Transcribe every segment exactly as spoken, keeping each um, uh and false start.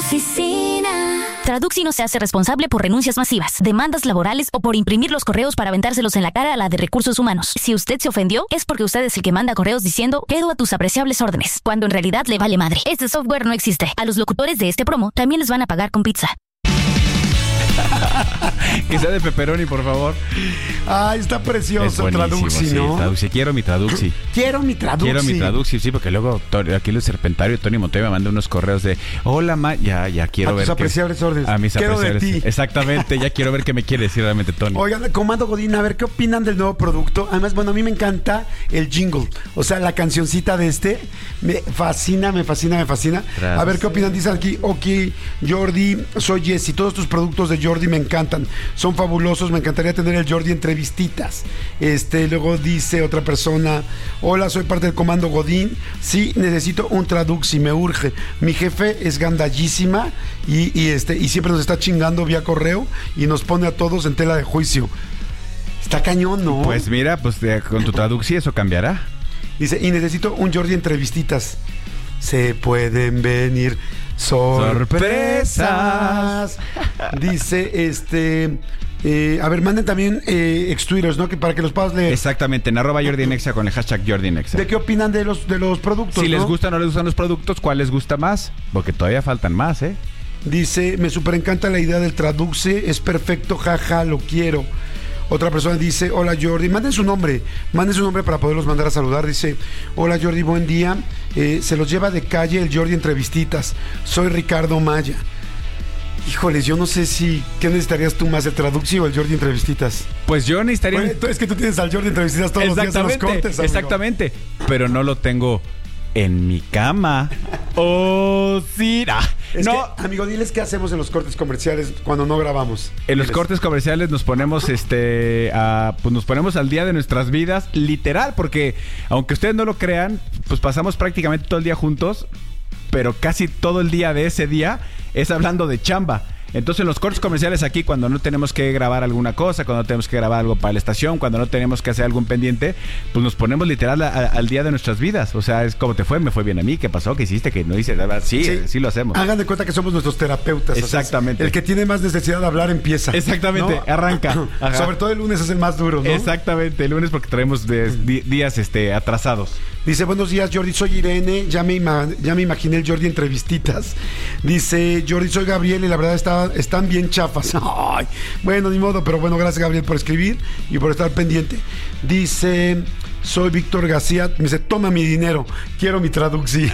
oficina. Traduxi no se hace responsable por renuncias masivas, demandas laborales o por imprimir los correos para aventárselos en la cara a la de Recursos Humanos. Si usted se ofendió, es porque usted es el que manda correos diciendo quedo a tus apreciables órdenes, cuando en realidad le vale madre. Este software no existe. A los locutores de este promo también les van a pagar con pizza. Que sea de pepperoni, por favor. Ay, está precioso el Traduxi, sí, ¿no? Traduxi. Quiero mi Traduxi. Quiero mi Traduxi. Quiero mi Traduxi, sí, porque luego aquí el serpentario Tony Montoya me manda unos correos de hola, ma, ya, ya quiero a ver. A tus apreciables órdenes. A mis quiero apreciables. de ti. Exactamente, ya quiero ver qué me quiere decir realmente Tony. Oigan, Comando Godín, a ver qué opinan del nuevo producto. Además, bueno, a mí me encanta el jingle. O sea, la cancioncita de este. Me fascina, me fascina, me fascina. Gracias. A ver qué opinan. Dicen aquí, ok, Jordi, soy Jessy. Todos tus productos de Jordi me encantan. Son fabulosos, me encantaría tener el Jordi entrevistitas. Este, luego dice otra persona, hola, soy parte del Comando Godín. Sí, necesito un Traduxi, me urge. Mi jefe es gandallísima y, y este, y siempre nos está chingando vía correo y nos pone a todos en tela de juicio. Está cañón, ¿no? Pues mira, pues de, con tu Traduxi eso cambiará. Dice, y necesito un Jordi entrevistitas. Se pueden venir sorpresas. Dice, este... Eh, a ver, manden también eh, ex-twitters, ¿no? Que para que los puedas leer. Exactamente, en arroba Jordi Nexa con el hashtag Jordi Nexa. ¿De qué opinan de los, de los productos? Si ¿no? les gustan o no les gustan los productos, ¿cuál les gusta más? Porque todavía faltan más, ¿eh? Dice, me super encanta la idea del Traduxi, es perfecto, jaja, lo quiero. Otra persona dice, hola Jordi, manden su nombre, manden su nombre para poderlos mandar a saludar. Dice, hola Jordi, buen día, eh, se los lleva de calle el Jordi Entrevistitas, soy Ricardo Maya. Híjoles, yo no sé si, ¿qué necesitarías tú más, el Traduxi o el Jordi Entrevistitas? Pues yo necesitaría... Bueno, es que tú tienes al Jordi Entrevistitas todos los días en los cortes, amigo. Exactamente, pero no lo tengo en mi cama. Oh, sí. Ah, es no. que, amigo, diles qué hacemos en los cortes comerciales cuando no grabamos. En los diles. cortes comerciales nos ponemos este a, pues nos ponemos al día de nuestras vidas, literal, porque aunque ustedes no lo crean, pues pasamos prácticamente todo el día juntos, pero casi todo el día de ese día es hablando de chamba. Entonces, los cortes comerciales aquí, cuando no tenemos que grabar alguna cosa, cuando no tenemos que grabar algo para la estación, cuando no tenemos que hacer algún pendiente, pues nos ponemos literal a, a, al día de nuestras vidas. O sea, es como te fue, me fue bien a mí, ¿qué pasó? ¿Qué hiciste? ¿Qué no hice? Sí, sí, sí lo hacemos. Hagan de cuenta que somos nuestros terapeutas. Exactamente. O sea, el que tiene más necesidad de hablar empieza. Exactamente, ¿no? Arranca. Ajá. Sobre todo el lunes es el más duro, ¿no? Exactamente, el lunes porque traemos de, di, días este, atrasados. Dice, buenos días Jordi, soy Irene, ya me, ima- ya me imaginé el Jordi entrevistitas. Dice, Jordi, soy Gabriel y la verdad está, están bien chafas. Ay, bueno, ni modo, pero bueno, gracias Gabriel por escribir y por estar pendiente. Dice, soy Víctor García, me dice, toma mi dinero, quiero mi Traduxi.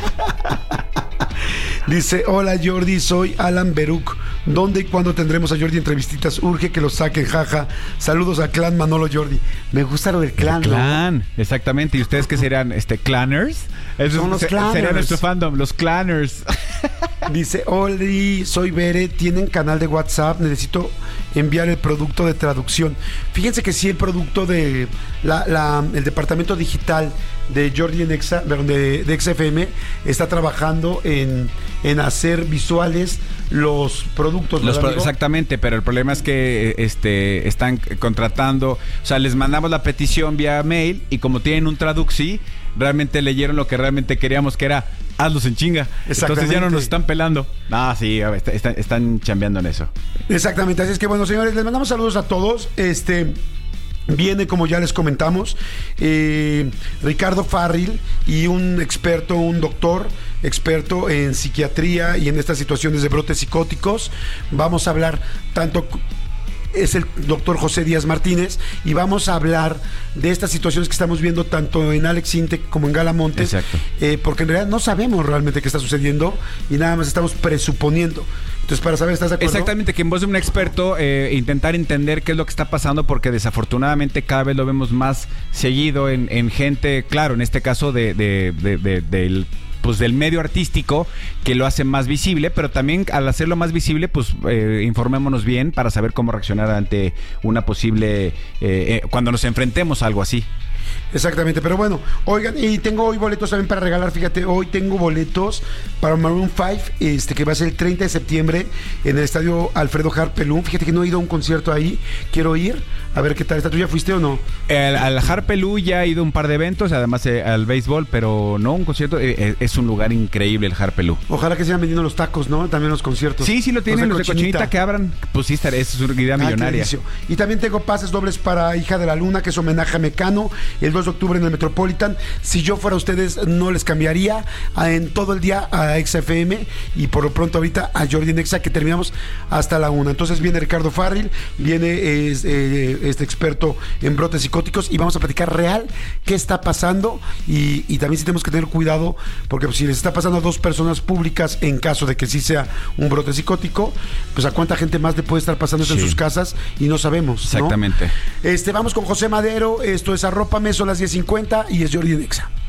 Dice, hola Jordi, soy Alan Beruk. ¿Dónde y cuándo tendremos a Jordi entrevistitas? Urge que lo saquen, jaja. Saludos al clan Manolo Jordi. Me gusta lo del clan, el clan, ¿no? Exactamente. ¿Y ustedes qué serían? Este, ¿clanners? Esos son los se, clanners. Sería nuestro fandom, los clanners. Dice, hola, soy Bere, ¿tienen canal de WhatsApp? Necesito enviar el producto de traducción. Fíjense que sí, el producto de la, la, el departamento digital de Jordi Nexa, de, de X F M, está trabajando en, en hacer visuales los productos. Los pro, exactamente, pero el problema es que este están contratando, o sea, les mandamos la petición vía mail y como tienen un Traduxi, realmente leyeron lo que realmente queríamos, que era hazlos en chinga. Entonces ya no nos están pelando. Ah, sí, está, está, están chambeando en eso. Exactamente, así es que bueno, señores, les mandamos saludos a todos. Este... Viene, como ya les comentamos, eh, Ricardo Farril y un experto, un doctor experto en psiquiatría y en estas situaciones de brotes psicóticos. Vamos a hablar tanto... Es el doctor José Díaz Martínez y vamos a hablar de estas situaciones que estamos viendo tanto en Alex Intec como en Gala Montes. Exacto. Eh, porque en realidad no sabemos realmente qué está sucediendo y nada más estamos presuponiendo. Entonces, para saber, ¿estás de acuerdo? Exactamente, que en voz de un experto eh, intentar entender qué es lo que está pasando, porque desafortunadamente cada vez lo vemos más seguido en, en gente, claro, en este caso de, de, de, de, del pues del medio artístico, que lo hace más visible, pero también al hacerlo más visible, pues eh, informémonos bien para saber cómo reaccionar ante una posible, eh, eh, cuando nos enfrentemos a algo así. Exactamente, pero bueno, oigan, y tengo hoy boletos también para regalar, fíjate, hoy tengo boletos para Maroon cinco, este, que va a ser el treinta de septiembre en el estadio Alfredo Harpelú. Fíjate que no he ido a un concierto ahí, quiero ir, a ver qué tal está. ¿Tú ya fuiste o no? El, al Harpelú ya he ido a un par de eventos, además eh, al béisbol, pero no un concierto, eh, es un lugar increíble el Harpelú. Ojalá que sigan vendiendo los tacos, ¿no? También los conciertos. Sí, sí lo tienen, los de los de cochinita, cochinita que abran, pues sí, estaré, es una idea millonaria. Ah, y también tengo pases dobles para Hija de la Luna, que es homenaje a Mecano, el dos de octubre en el Metropolitan. Si yo fuera ustedes, no les cambiaría a, en todo el día a Exa F M y por lo pronto ahorita a Jordi en Exa, que terminamos hasta la una. Entonces viene Ricardo Farril, viene es, eh, este experto en brotes psicóticos y vamos a platicar real qué está pasando y, y también sí tenemos que tener cuidado porque pues, si les está pasando a dos personas públicas en caso de que sí sea un brote psicótico, pues a cuánta gente más le puede estar pasando eso sí. en sus casas y no sabemos. Exactamente. ¿no? Este, vamos con José Madero, esto es Arrópame, son las diez cincuenta y es Jordi en Exa.